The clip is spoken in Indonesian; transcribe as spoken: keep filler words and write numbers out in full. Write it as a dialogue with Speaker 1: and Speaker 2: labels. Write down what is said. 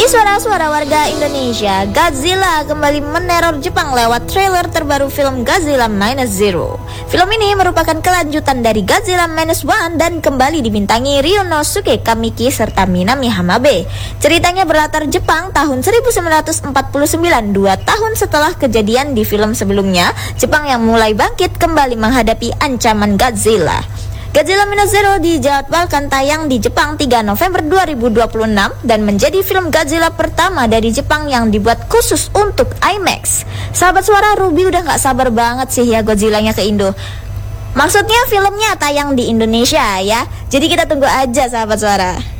Speaker 1: Di suara-suara warga Indonesia, Godzilla kembali meneror Jepang lewat trailer terbaru film Godzilla Minus Zero. Film ini merupakan kelanjutan dari Godzilla Minus One dan kembali dibintangi Ryunosuke Kamiki serta Minami Hamabe. Ceritanya berlatar Jepang tahun seribu sembilan ratus empat puluh sembilan, dua tahun setelah kejadian di film sebelumnya, Jepang yang mulai bangkit kembali menghadapi ancaman Godzilla. Godzilla Minus Zero dijadwalkan tayang di Jepang tiga November dua ribu dua puluh enam dan menjadi film Godzilla pertama dari Jepang yang dibuat khusus untuk IMAX. Sahabat suara, Ruby udah gak sabar banget sih ya Godzilla-nya ke Indo. Maksudnya filmnya tayang di Indonesia ya. Jadi kita tunggu aja sahabat suara.